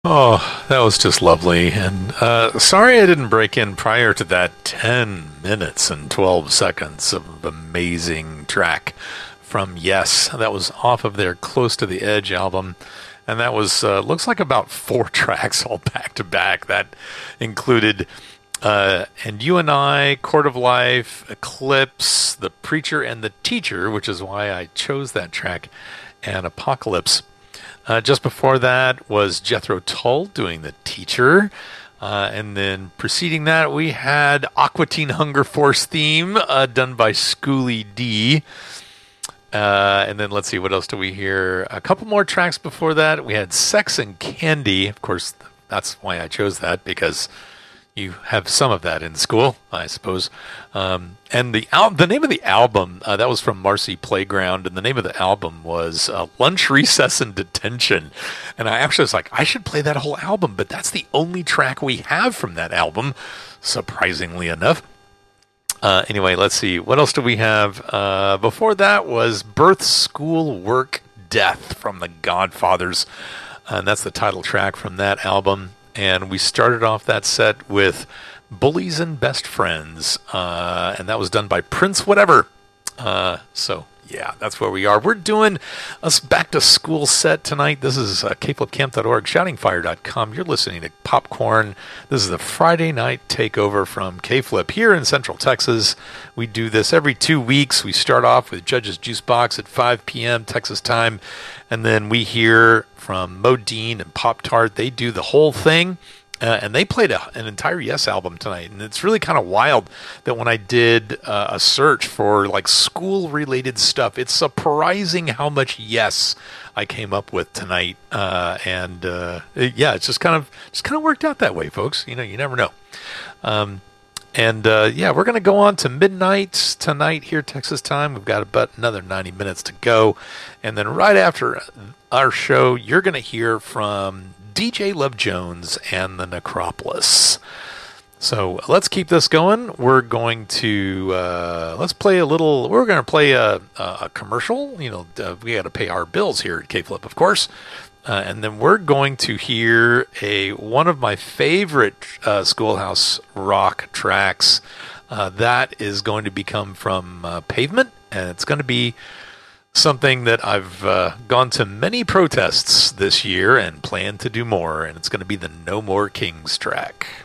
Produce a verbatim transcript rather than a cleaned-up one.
Oh, that was just lovely. And uh, sorry I didn't break in prior to that ten minutes and twelve seconds of amazing track from Yes. That was off of their Close to the Edge album. And that was, uh, looks like about four tracks all back to back. That included uh, And You and I, Court of Life, Eclipse, The Preacher and the Teacher, which is why I chose that track, and Apocalypse. Uh, just before that was Jethro Tull doing The Teacher. Uh, and then preceding that, we had Aqua Teen Hunger Force theme uh, done by Schoolie D. Uh, and then let's see, what else do we hear? A couple more tracks before that. We had Sex and Candy. Of course, that's why I chose that, because you have some of that in school, I suppose. Um, and the al- the name of the album, uh, that was from Marcy Playground, and the name of the album was uh, Lunch, Recess, and Detention. And I actually was like, I should play that whole album, but that's the only track we have from that album, surprisingly enough. Uh, anyway, let's see. What else do we have? Uh, before that was Birth, School, Work, Death from the Godfathers. And that's the title track from that album. And we started off that set with Bullies and Best Friends. Uh, and that was done by Prince Whatever. Uh, so, yeah, that's where we are. We're doing a back to school set tonight. This is uh, K Flip Camp dot org, shouting fire dot com. You're listening to Popcorn. This is the Friday night takeover from K-Flip here in Central Texas. We do this every two weeks. We start off with Judge's Juice Box at five p.m. Texas time. And then we hear from Modine and Pop Tart. They do the whole thing. Uh, and they played a, an entire Yes album tonight. And it's really kind of wild that when I did uh, a search for like school-related stuff, it's surprising how much Yes I came up with tonight. Uh, and uh, it, yeah, it's just kind of just kind of worked out that way, folks. You know, you never know. Um, and uh, yeah, we're going to go on to midnight tonight here, Texas time. We've got about another ninety minutes to go. And then right after our show, you're going to hear from D J Love Jones and the Necropolis. So let's keep this going. We're going to uh, let's play a little. We're going to play a, a commercial. You know, uh, we got to pay our bills here at K-Flip, of course. Uh, and then we're going to hear a one of my favorite uh, Schoolhouse Rock tracks. Uh, that is going to become from uh, Pavement, and it's going to be something that I've uh, gone to many protests this year and plan to do more, and it's going to be the No More Kings track.